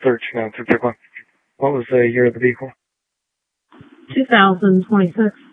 13 on 2 What was the year of the vehicle? 2026.